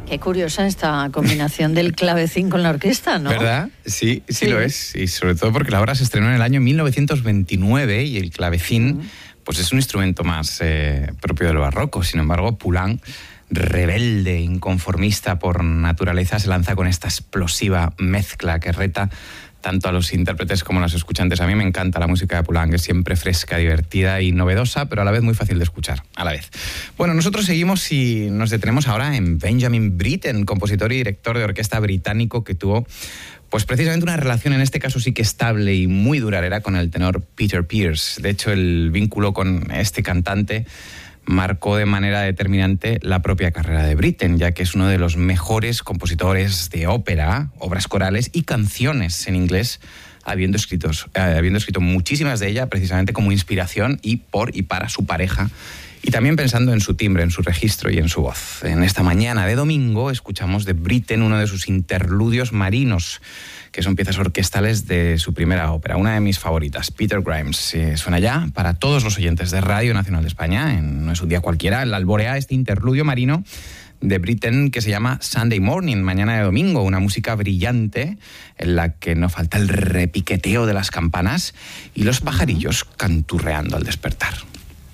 Qué curiosa esta combinación del clavecín con la orquesta, ¿no? ¿Verdad? Sí lo es. Y sobre todo porque la obra se estrenó en el año 1929 y el clavecín pues es un instrumento más propio del barroco. Sin embargo, Poulenc, rebelde, inconformista por naturaleza, se lanza con esta explosiva mezcla que reta tanto a los intérpretes como a los escuchantes. A mí me encanta la música de Poulenc, es siempre fresca, divertida y novedosa, pero a la vez muy fácil de escuchar, a la vez. Bueno, nosotros seguimos y nos detenemos ahora en Benjamin Britten, compositor y director de orquesta británico que tuvo pues precisamente una relación, en este caso sí que estable y muy duradera, con el tenor Peter Pears. De hecho, el vínculo con este cantante marcó de manera determinante la propia carrera de Britten, ya que es uno de los mejores compositores de ópera, obras corales y canciones en inglés, habiendo escrito muchísimas de ellas precisamente como inspiración y por y para su pareja, y también pensando en su timbre, en su registro y en su voz. En esta mañana de domingo escuchamos de Britten uno de sus interludios marinos, que son piezas orquestales de su primera ópera, una de mis favoritas, Peter Grimes. Suena ya para todos los oyentes de Radio Nacional de España, No es un día cualquiera, el alborea este interludio marino de Britten que se llama Sunday Morning, mañana de domingo, una música brillante en la que no falta el repiqueteo de las campanas y los pajarillos canturreando al despertar.